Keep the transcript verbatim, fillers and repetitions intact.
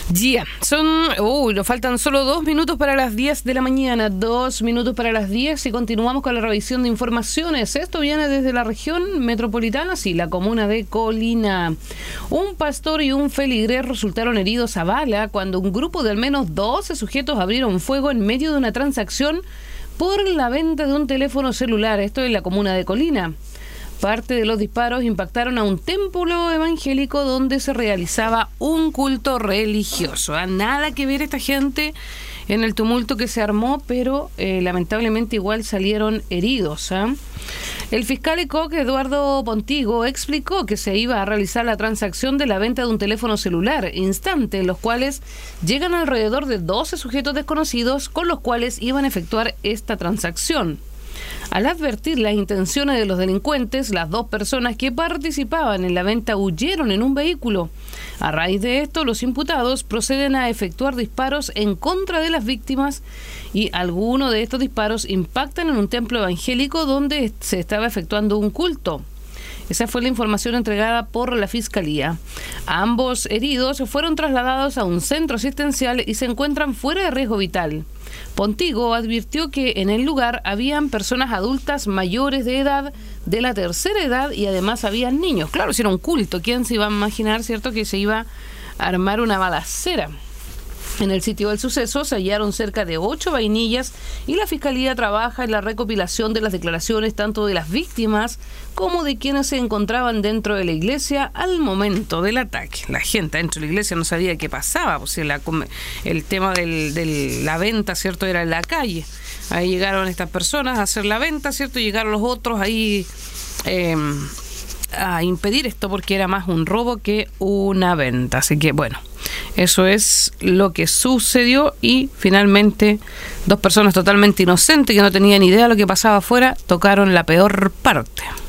Ya, yeah. son... Uy, nos faltan solo dos minutos para las diez de la mañana, dos minutos para las diez y continuamos con la revisión de informaciones. Esto viene desde la región metropolitana, sí, la comuna de Colina. Un pastor y un feligrés resultaron heridos a bala cuando un grupo de al menos doce sujetos abrieron fuego en medio de una transacción por la venta de un teléfono celular. Esto en la comuna de Colina. Parte de los disparos impactaron a un templo evangélico donde se realizaba un culto religioso. Nada que ver esta gente en el tumulto que se armó, pero eh, lamentablemente igual salieron heridos. ¿eh? El fiscal ECOC, Eduardo Pontigo, explicó que se iba a realizar la transacción de la venta de un teléfono celular, instante en los cuales llegan alrededor de doce sujetos desconocidos con los cuales iban a efectuar esta transacción. Al advertir las intenciones de los delincuentes, las dos personas que participaban en la venta huyeron en un vehículo. A raíz de esto, los imputados proceden a efectuar disparos en contra de las víctimas y algunos de estos disparos impactan en un templo evangélico donde se estaba efectuando un culto. Esa fue la información entregada por la Fiscalía. Ambos heridos fueron trasladados a un centro asistencial y se encuentran fuera de riesgo vital. Pontigo advirtió que en el lugar habían personas adultas mayores de edad, de la tercera edad, y además habían niños. Claro, si era un culto, ¿quién se iba a imaginar, cierto, que se iba a armar una balacera? En el sitio del suceso se hallaron cerca de ocho vainillas y la Fiscalía trabaja en la recopilación de las declaraciones tanto de las víctimas como de quienes se encontraban dentro de la iglesia al momento del ataque. La gente dentro de la iglesia no sabía qué pasaba, pues la, el tema de del, la venta, ¿cierto?, era en la calle. Ahí llegaron estas personas a hacer la venta, ¿cierto?, y llegaron los otros ahí eh, a impedir esto porque era más un robo que una venta. Así que, bueno, eso es lo que sucedió y finalmente dos personas totalmente inocentes que no tenían idea de lo que pasaba afuera tocaron la peor parte.